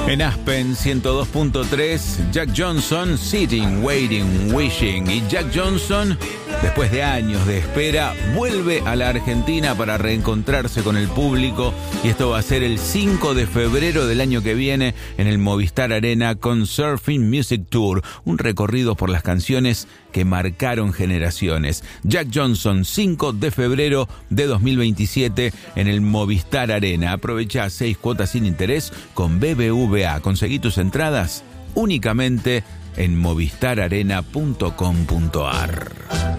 En Aspen 102.3, Jack Johnson, Sitting, Waiting, Wishing. Y Jack Johnson, después de años de espera, vuelve a la Argentina para reencontrarse con el público. Y esto va a ser el 5 de febrero del año que viene en el Movistar Arena con Surfing Music Tour. Un recorrido por las canciones que marcaron generaciones. Jack Johnson, 5 de febrero de 2027 en el Movistar Arena. Aprovecha 6 cuotas sin interés con BBVA. Conseguí tus entradas únicamente en movistararena.com.ar.